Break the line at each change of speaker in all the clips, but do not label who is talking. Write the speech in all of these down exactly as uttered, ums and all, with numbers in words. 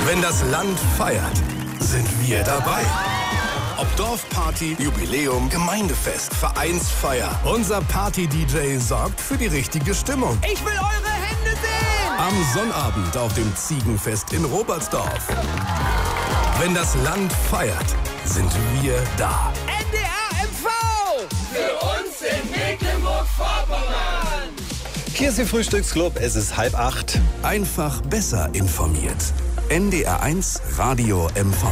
Wenn das Land feiert, sind wir dabei. Ob Dorfparty, Jubiläum, Gemeindefest, Vereinsfeier. Unser Party-D J sorgt für die richtige Stimmung.
Ich will eure Hände sehen!
Am Sonnabend auf dem Ziegenfest in Robertsdorf. Wenn das Land feiert, sind wir da.
N D R M V! Für uns in Mecklenburg-Vorpommern!
Hier ist Ihr Frühstücksclub, es ist halb acht.
Einfach besser informiert. N D R eins Radio M V.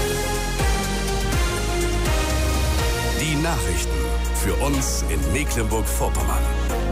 Die Nachrichten für uns in Mecklenburg-Vorpommern.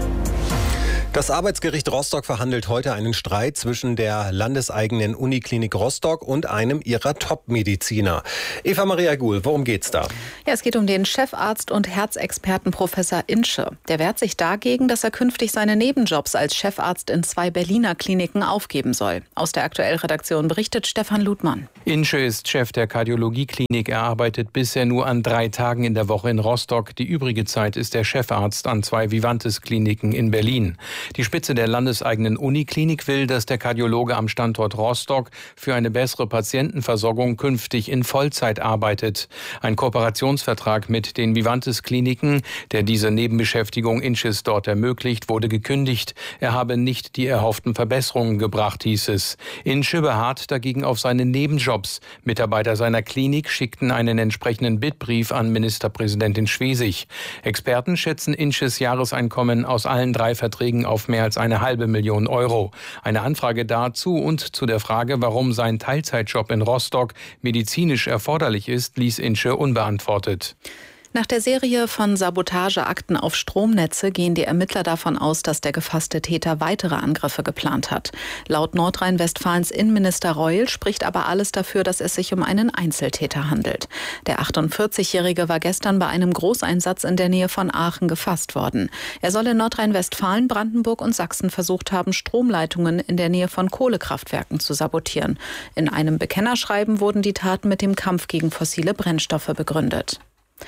Das Arbeitsgericht Rostock verhandelt heute einen Streit zwischen der landeseigenen Uniklinik Rostock und einem ihrer Top-Mediziner. Eva Maria Guhl, worum geht's da?
Ja, es geht um den Chefarzt und Herzexperten Professor Insche. Der wehrt sich dagegen, dass er künftig seine Nebenjobs als Chefarzt in zwei Berliner Kliniken aufgeben soll. Aus der Aktuell-Redaktion berichtet Stefan Ludmann.
Insche ist Chef der Kardiologieklinik. Er arbeitet bisher nur an drei Tagen in der Woche in Rostock. Die übrige Zeit ist er Chefarzt an zwei Vivantes-Kliniken in Berlin. Die Spitze der landeseigenen Uniklinik will, dass der Kardiologe am Standort Rostock für eine bessere Patientenversorgung künftig in Vollzeit arbeitet. Ein Kooperationsvertrag mit den Vivantes-Kliniken, der diese Nebenbeschäftigung Insches dort ermöglicht, wurde gekündigt. Er habe nicht die erhofften Verbesserungen gebracht, hieß es. Insche beharrt dagegen auf seine Nebenjobs. Mitarbeiter seiner Klinik schickten einen entsprechenden Bittbrief an Ministerpräsidentin Schwesig. Experten schätzen Insches Jahreseinkommen aus allen drei Verträgen auf mehr als eine halbe Million Euro. Eine Anfrage dazu und zu der Frage, warum sein Teilzeitjob in Rostock medizinisch erforderlich ist, ließ Insche unbeantwortet.
Nach der Serie von Sabotageakten auf Stromnetze gehen die Ermittler davon aus, dass der gefasste Täter weitere Angriffe geplant hat. Laut Nordrhein-Westfalens Innenminister Reul spricht aber alles dafür, dass es sich um einen Einzeltäter handelt. Der achtundvierzigjährige war gestern bei einem Großeinsatz in der Nähe von Aachen gefasst worden. Er soll in Nordrhein-Westfalen, Brandenburg und Sachsen versucht haben, Stromleitungen in der Nähe von Kohlekraftwerken zu sabotieren. In einem Bekennerschreiben wurden die Taten mit dem Kampf gegen fossile Brennstoffe begründet.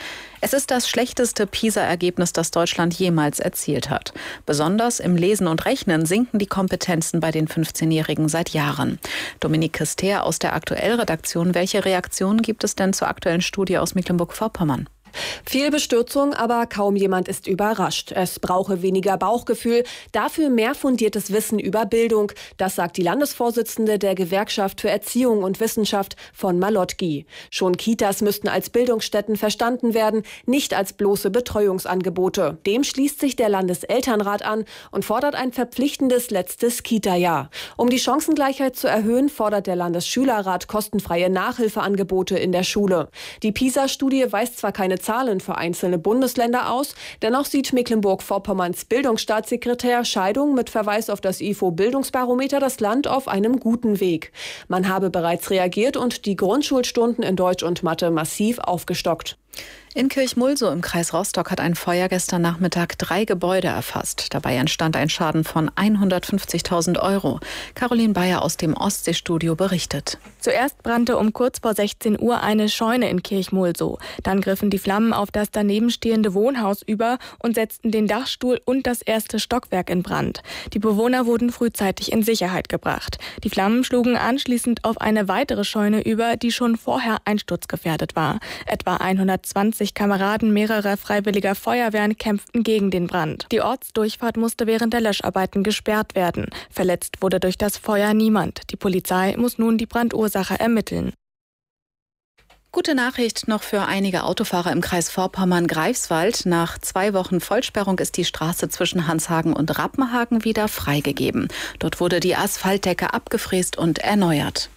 Es ist das schlechteste PISA-Ergebnis, das Deutschland jemals erzielt hat. Besonders im Lesen und Rechnen sinken die Kompetenzen bei den fünfzehnjährigen seit Jahren. Dominique Christer aus der Aktuell-Redaktion. Welche Reaktionen gibt es denn zur aktuellen Studie aus Mecklenburg-Vorpommern?
Viel Bestürzung, aber kaum jemand ist überrascht. Es brauche weniger Bauchgefühl, dafür mehr fundiertes Wissen über Bildung. Das sagt die Landesvorsitzende der Gewerkschaft für Erziehung und Wissenschaft von Malotki. Schon Kitas müssten als Bildungsstätten verstanden werden, nicht als bloße Betreuungsangebote. Dem schließt sich der Landeselternrat an und fordert ein verpflichtendes letztes Kita-Jahr. Um die Chancengleichheit zu erhöhen, fordert der Landesschülerrat kostenfreie Nachhilfeangebote in der Schule. Die PISA-Studie weist zwar keine Zahlen für einzelne Bundesländer aus. Dennoch sieht Mecklenburg-Vorpommerns Bildungsstaatssekretär Scheidung mit Verweis auf das I F O-Bildungsbarometer das Land auf einem guten Weg. Man habe bereits reagiert und die Grundschulstunden in Deutsch und Mathe massiv aufgestockt.
In Kirchmulsow im Kreis Rostock hat ein Feuer gestern Nachmittag drei Gebäude erfasst. Dabei entstand ein Schaden von hundertfünfzigtausend Euro. Caroline Bayer aus dem Ostseestudio berichtet.
Zuerst brannte um kurz vor sechzehn Uhr eine Scheune in Kirchmulsow. Dann griffen die Flammen auf das danebenstehende Wohnhaus über und setzten den Dachstuhl und das erste Stockwerk in Brand. Die Bewohner wurden frühzeitig in Sicherheit gebracht. Die Flammen schlugen anschließend auf eine weitere Scheune über, die schon vorher einsturzgefährdet war. Etwa hundertzwanzig Kameraden mehrerer freiwilliger Feuerwehren kämpften gegen den Brand. Die Ortsdurchfahrt musste während der Löscharbeiten gesperrt werden. Verletzt wurde durch das Feuer niemand. Die Polizei muss nun die Brandursache ermitteln.
Gute Nachricht noch für einige Autofahrer im Kreis Vorpommern-Greifswald. Nach zwei Wochen Vollsperrung ist die Straße zwischen Hanshagen und Rappenhagen wieder freigegeben. Dort wurde die Asphaltdecke abgefräst und erneuert.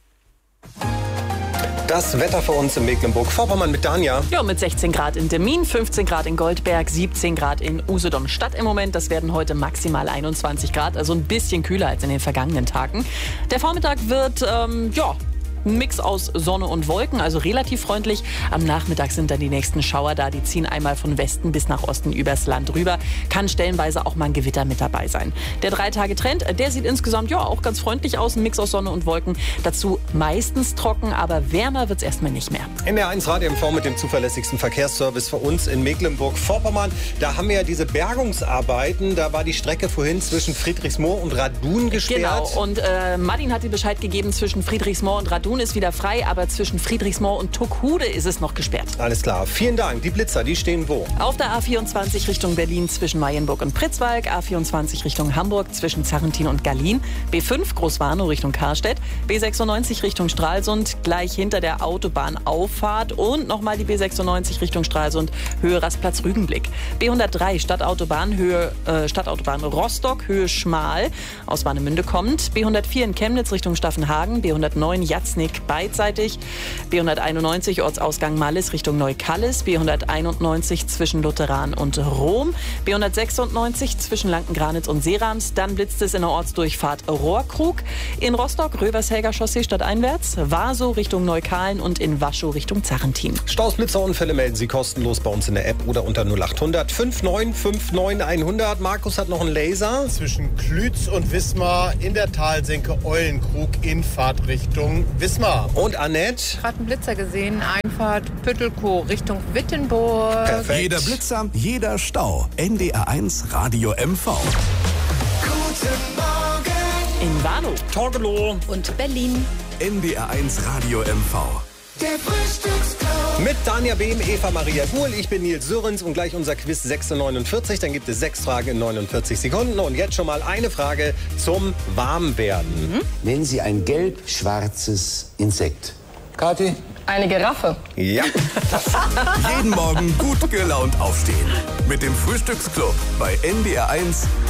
Das Wetter für uns in Mecklenburg-Vorpommern mit Danja.
Ja, mit sechzehn Grad in Demmin, fünfzehn Grad in Goldberg, siebzehn Grad in Usedom-Stadt im Moment. Das werden heute maximal einundzwanzig Grad, also ein bisschen kühler als in den vergangenen Tagen. Der Vormittag wird, ähm, ja, Ein Mix aus Sonne und Wolken, also relativ freundlich. Am Nachmittag sind dann die nächsten Schauer da. Die ziehen einmal von Westen bis nach Osten übers Land rüber. Kann stellenweise auch mal ein Gewitter mit dabei sein. Der Drei-Tage-Trend, der sieht insgesamt ja auch ganz freundlich aus. Ein Mix aus Sonne und Wolken. Dazu meistens trocken, aber wärmer wird es erstmal nicht mehr.
N D R eins Radio M V mit dem zuverlässigsten Verkehrsservice für uns in Mecklenburg-Vorpommern. Da haben wir ja diese Bergungsarbeiten. Da war die Strecke vorhin zwischen Friedrichsmoor und Radun gesperrt.
Genau, und äh, Martin hat dir Bescheid gegeben, zwischen Friedrichsmoor und Radun ist wieder frei, aber zwischen Friedrichsmoor und Tuckhude ist es noch gesperrt.
Alles klar, vielen Dank. Die Blitzer, die stehen wo?
Auf der A vierundzwanzig Richtung Berlin zwischen Mayenburg und Pritzwalk, A vierundzwanzig Richtung Hamburg zwischen Zarrentin und Gallien, B fünf Großwarnow Richtung Karstedt, B sechsundneunzig Richtung Stralsund, gleich hinter der Autobahnauffahrt und nochmal die B sechsundneunzig Richtung Stralsund, Höhe Rastplatz Rügenblick. B hundertdrei Stadtautobahn, Höhe äh, Stadtautobahn Rostock, Höhe Schmal, aus Warnemünde kommt, B hundertvier in Chemnitz Richtung Staffenhagen, B hundertneun Jatznik beidseitig, B hunderteinundneunzig Ortsausgang Mallis Richtung Neukallis, B hunderteinundneunzig zwischen Lutheran und Rom, B hundertsechsundneunzig zwischen Lankengranitz und Seerams, dann blitzt es in der Ortsdurchfahrt Rohrkrug, in Rostock Rövershelger Chaussee stadteinwärts, Warsow Richtung Neukalen und in Waschow Richtung Zarrentin.
Staus, Blitzerunfälle melden Sie kostenlos bei uns in der App oder unter null achthundert fünfundneunzig fünfundneunzig hundert. Markus hat noch einen Laser.
Zwischen Klütz und Wismar in der Talsenke Eulenkrug in Fahrtrichtung Wismar.
Und Annette?
Gerade einen Blitzer gesehen, Einfahrt Püttelkow Richtung Wittenburg.
Perfekt.
Jeder Blitzer, jeder Stau. N D R eins Radio M V.
Guten Morgen
In Warnow.
Torgelow.
Und Berlin.
N D R eins Radio M V.
Der Frühstücksclub.
Mit Tanja Behm, Eva Maria Guhl, ich bin Nils Sörens und gleich unser Quiz sechs Uhr neunundvierzig. Dann gibt es sechs Fragen in neunundvierzig Sekunden. Und jetzt schon mal eine Frage zum Warmwerden.
Mhm. Nennen Sie ein gelb-schwarzes Insekt.
Kathi? Eine Giraffe.
Ja.
Jeden Morgen gut gelaunt aufstehen. Mit dem Frühstücksclub bei N D R eins